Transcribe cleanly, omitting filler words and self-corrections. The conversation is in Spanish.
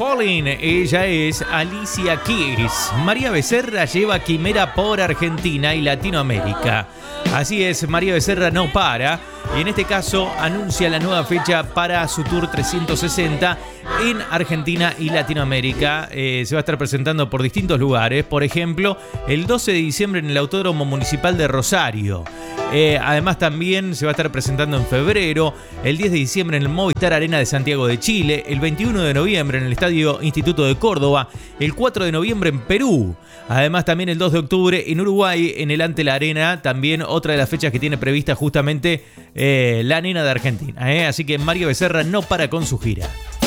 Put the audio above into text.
Falling. Ella es Alicia Keys. María Becerra lleva Quimera por Argentina y Latinoamérica. Así es, María Becerra no para. Y en este caso anuncia la nueva fecha para su Tour 360 en Argentina y Latinoamérica. Se va a estar presentando por distintos lugares. Por ejemplo, el 12 de diciembre en el Autódromo Municipal de Rosario. Además también se va a estar presentando en febrero, el 10 de diciembre en el Movistar Arena de Santiago de Chile, el 21 de noviembre en el Estadio Instituto de Córdoba, el 4 de noviembre en Perú. Además también el 2 de octubre en Uruguay, en el Antel Arena, también otra de las fechas que tiene prevista justamente la nena de Argentina. Así que María Becerra no para con su gira.